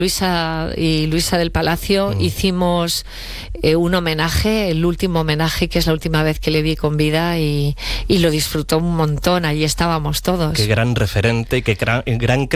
Luisa y Luisa del Palacio hicimos un homenaje, el último homenaje, que es la última vez que le vi con vida, y lo disfrutó un montón. Allí estábamos todos. Qué gran referente, qué gran